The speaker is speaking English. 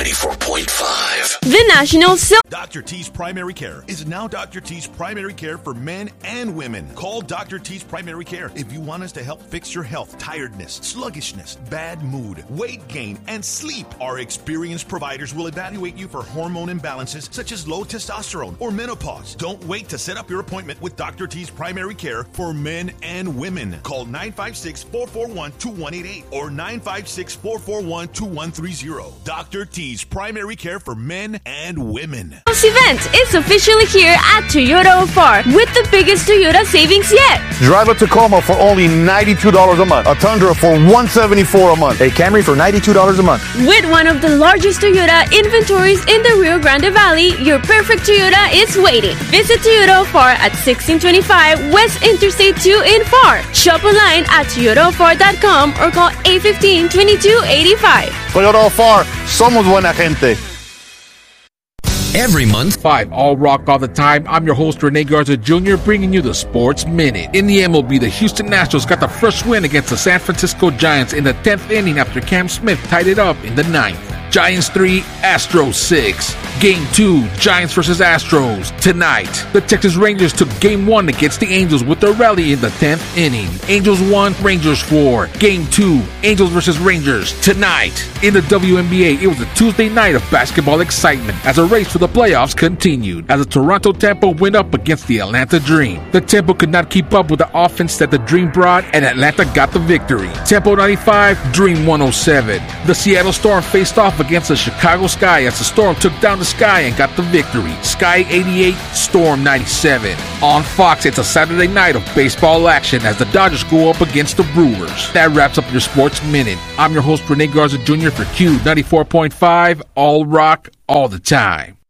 94.5. The National Dr. T's Primary Care is now Dr. T's Primary Care for men and women. Call Dr. T's Primary Care if you want us to help fix your health, tiredness, sluggishness, bad mood, weight gain, and sleep. Our experienced providers will evaluate you for hormone imbalances such as low testosterone or menopause. Don't wait to set up your appointment with Dr. T's Primary Care for men and women. Call 956-441-2188 or 956-441-2130. Dr. T's Primary Care for men and women. event is officially here at Toyota Ofar with the biggest Toyota savings yet. Drive a Tacoma for only $92 a month. A Tundra for $174 a month. A Camry for $92 a month. With one of the largest Toyota inventories in the Rio Grande Valley, your perfect Toyota is waiting. Visit Toyota Ofar at 1625 West Interstate 2 in Far. Shop online at toyotaofar.com or call 815-2285. Toyota Ofar, somos buena gente. Every month, 5 All Rock All the Time. I'm your host, Rene Garza Jr., bringing you the Sports Minute. In the MLB, the Houston Nationals got the first win against the San Francisco Giants in the 10th inning after Cam Smith tied it up in the 9th. Giants 3, Astros 6. Game 2, Giants versus Astros. Tonight, the Texas Rangers took Game 1 against the Angels with a rally in the 10th inning. Angels 1, Rangers 4. Game 2, Angels versus Rangers. Tonight, in the WNBA, it was a Tuesday night of basketball excitement as a race for the playoffs continued. As the Toronto Tempo went up against the Atlanta Dream. The Tempo could not keep up with the offense that the Dream brought, and Atlanta got the victory. Tempo 95, Dream 107. The Seattle Storm faced off against the Chicago Sky as the Storm took down the Sky and got the victory. Sky 88, Storm 97. On Fox, it's a Saturday night of baseball action as the Dodgers go up against the Brewers. That wraps up your Sports Minute. I'm your host, Rene Garza Jr. for Q 94.5, All Rock, All the Time.